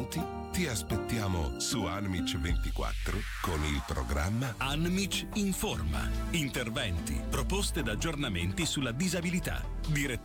minuti ti aspettiamo su Anmic 24 con il programma Anmic Informa. Interventi, proposte ed aggiornamenti sulla disabilità.